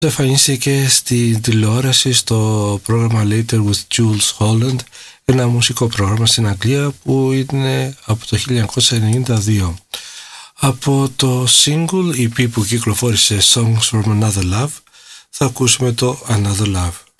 Εμφανίστηκε στην τηλεόραση στο πρόγραμμα Later with Jules Holland, ένα μουσικό πρόγραμμα στην Αγγλία που είναι από το 1992. Από το single EP που κυκλοφόρησε Songs from Another Love θα ακούσουμε το Another Love.